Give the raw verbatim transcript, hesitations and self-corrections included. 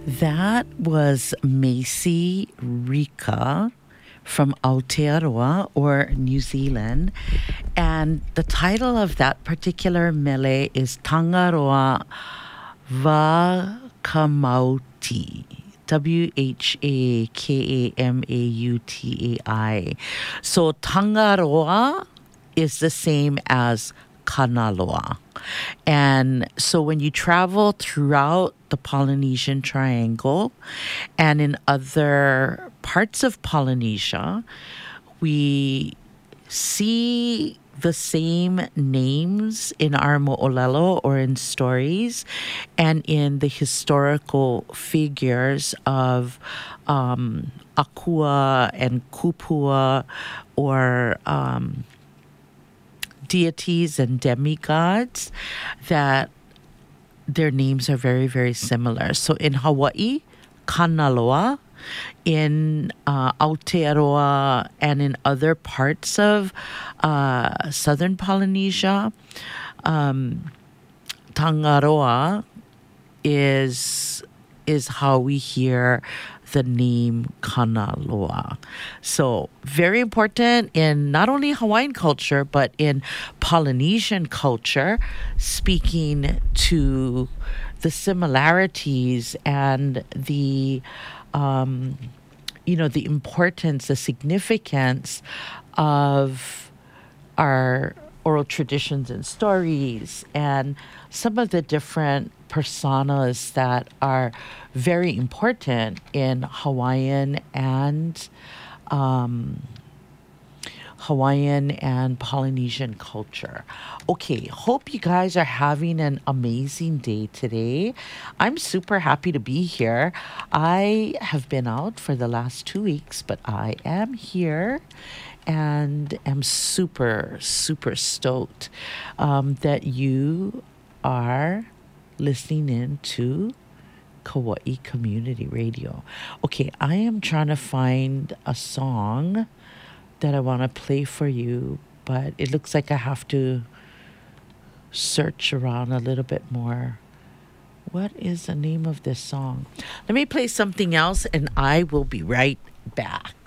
That was Macy Rika from Aotearoa, or New Zealand. And the title of that particular mele is Tangaroa Whakamauti. W H A K A M A U T A I. So Tangaroa is the same as Kanaloa. And so when you travel throughout the Polynesian Triangle and in other parts of Polynesia, we see the same names in our mo'olelo or in stories and in the historical figures of um, Akua and Kupua, or um, deities and demigods, that their names are very, very similar. So in Hawaii, Kanaloa. In uh, Aotearoa and in other parts of uh, southern Polynesia, um, Tangaroa is is how we hear the name Kanaloa. So very important in not only Hawaiian culture, but in Polynesian culture, speaking to the similarities and the Um, you know, the importance, the significance of our oral traditions and stories, and some of the different personas that are very important in Hawaiian and um, Hawaiian and Polynesian culture. Okay, hope you guys are having an amazing day today. I'm super happy to be here. I have been out for the last two weeks, but I am here and am super, super stoked um, that you are listening in to Kauai Community Radio. Okay, I am trying to find a song that I want to play for you, but it looks like I have to search around a little bit more. What is the name of this song? Let me play something else and I will be right back.